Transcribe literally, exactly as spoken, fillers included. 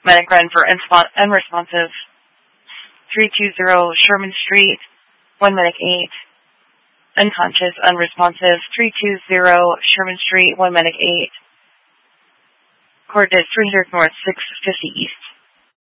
Medic run for unresponsive. three two zero Sherman Street, one medic eight. Unconscious, unresponsive. three two zero Sherman Street, one medic eight. Coordinates three hundred north, six fifty east.